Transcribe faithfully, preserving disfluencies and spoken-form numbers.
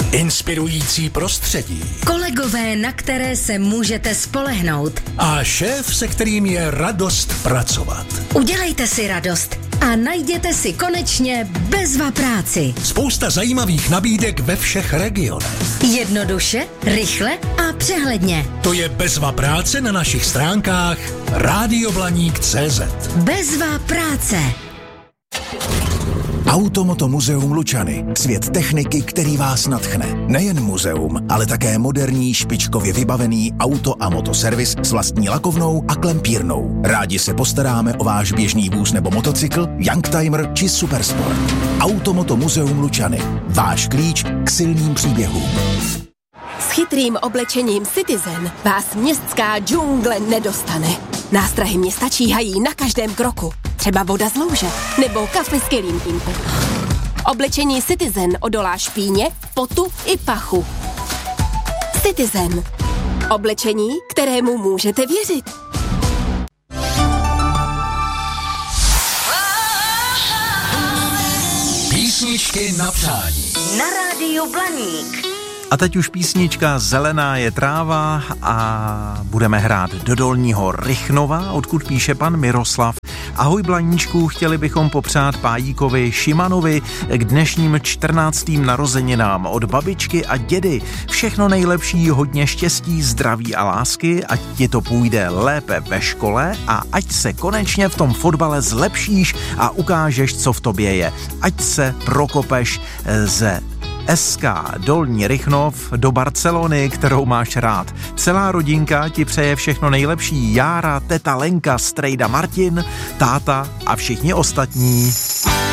Inspirující prostředí. Kolegové, na které se můžete spolehnout. A šéf, se kterým je radost pracovat. Udělejte si radost a najděte si konečně Bezva práci. Spousta zajímavých nabídek ve všech regionech. Jednoduše, rychle a přehledně. To je Bezva práce na našich stránkách rádioblaník tečka cé zet. Bezva práce. Automoto muzeum Lučany. Svět techniky, který vás nadchne. Nejen muzeum, ale také moderní, špičkově vybavený auto a motoservis s vlastní lakovnou a klempírnou. Rádi se postaráme o váš běžný vůz nebo motocykl, youngtimer či supersport. Automoto muzeum Lučany. Váš klíč k silným příběhům. S chytrým oblečením Citizen vás městská džungle nedostane. Nástrahy města číhají na každém kroku. Třeba voda z louže nebo kafe s kelímkem. Oblečení Citizen odolá špíně, potu i pachu. Citizen. Oblečení, kterému můžete věřit. Písničky na přání. Na rádiu Blaník. A teď už písnička Zelená je tráva a budeme hrát do Dolního Rychnova, odkud píše pan Miroslav. Ahoj Blaníčku, chtěli bychom popřát Pájíkovi Šimanovi k dnešním čtrnáctým narozeninám od babičky a dědy. Všechno nejlepší, hodně štěstí, zdraví a lásky, ať ti to půjde lépe ve škole a ať se konečně v tom fotbale zlepšíš a ukážeš, co v tobě je. Ať se prokopeš ze es ká Dolní Rychnov do Barcelony, kterou máš rád. Celá rodinka ti přeje všechno nejlepší. Jára, teta Lenka, strejda Martin, táta a všichni ostatní.